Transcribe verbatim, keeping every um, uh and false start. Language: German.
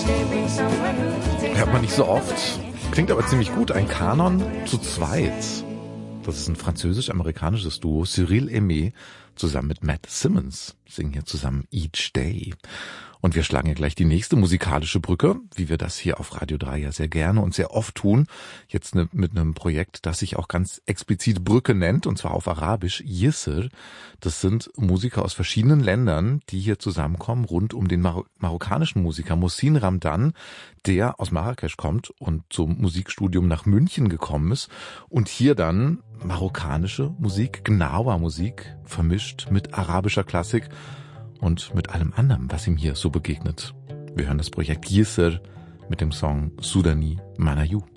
Hört man nicht so oft. Klingt aber ziemlich gut. Ein Kanon zu zweit. Das ist ein französisch-amerikanisches Duo. Cyril Aimé zusammen mit Matt Simmons singen hier zusammen Each Day. Und wir schlagen ja gleich die nächste musikalische Brücke, wie wir das hier auf Radio drei ja sehr gerne und sehr oft tun. Jetzt ne, mit einem Projekt, das sich auch ganz explizit Brücke nennt, und zwar auf Arabisch, Yisr. Das sind Musiker aus verschiedenen Ländern, die hier zusammenkommen, rund um den Mar- marokkanischen Musiker Mohsin Ramdan, der aus Marrakesch kommt und zum Musikstudium nach München gekommen ist und hier dann marokkanische Musik, Gnawa Musik, vermischt mit arabischer Klassik und mit allem anderen, was ihm hier so begegnet. Wir hören das Projekt Yisr mit dem Song Sudani Manayou.